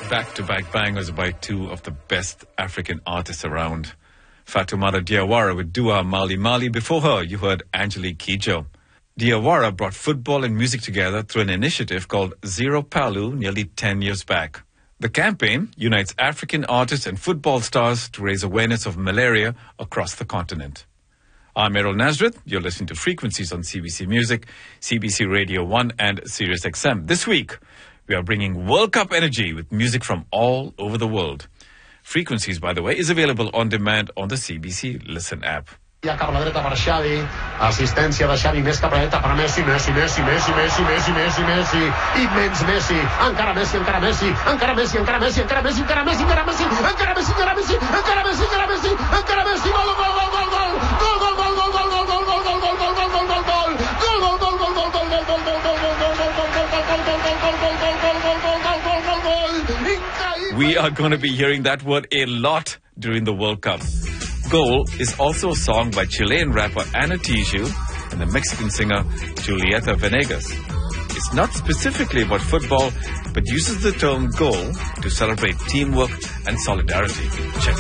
Back-to-back bangers by two of the best African artists around. Fatoumata Diawara with Dua Mali Mali. Before her, you heard Angelique Kidjo. Diawara brought football and music together through an initiative called Zero Palu nearly 10 years back. The campaign unites African artists and football stars to raise awareness of malaria across the continent. I'm Errol Nazareth. You're listening to Frequencies on CBC Music, CBC Radio 1 and Sirius XM. This week, we are bringing World Cup energy with music from all over the world. Frequencies, by the way, is available on demand on the CBC Listen app. Ja cap a la dreta per Xavi, assistència de Xavi més cap a la dreta per Messi, Messi, immens Messi, encara Messi, encara Messi, encara Messi, encara Messi, encara Messi, encara Messi, encara Messi, encara Messi, encara Messi, encara Messi, encara Messi, encara Messi, gol, gol, gol, gol, gol, gol, gol, gol, gol, gol, gol, gol, gol, gol, gol, gol, gol, we are going to be hearing that word a lot during the World Cup. Goal is also a song by Chilean rapper Ana Tijoux and the Mexican singer Julieta Venegas. It's not specifically about football, but uses the term goal to celebrate teamwork and solidarity. Check